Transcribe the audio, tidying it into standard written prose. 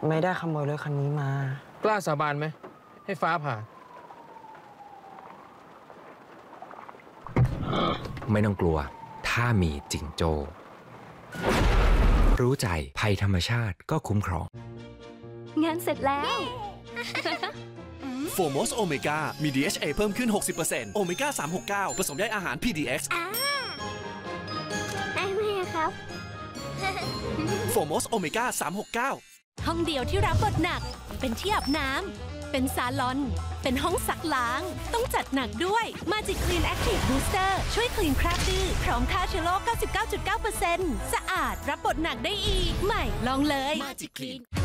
ไม่ได้ขโมยรถคันนี้มากล้าสาบานไหมให้ฟ้าผ่าไม่ต้องกลัวถ้ามีจิงโจ้รู้ใจภัยธรรมชาติก็คุ้มครองงานเสร็จแล้วโฟมอสโอเมก้ามี DHA เพิ่มขึ้น 60% โอเมก้า 369 ผสมใยอาหาร PDX ได้ไหมครับโฟมอสโอเมก้า 369 ห้องเดียวที่รับบทหนักเป็นที่อาบน้ำเป็นซาลอนเป็นห้องซักล้างต้องจัดหนักด้วย Magic Clean Active Booster ช่วยคลีนคราบดื้อพร้อมฆ่าเชื้อโรค 99.9% สะอาดรับบทหนักได้อีกใหม่ลองเลย Magic Clean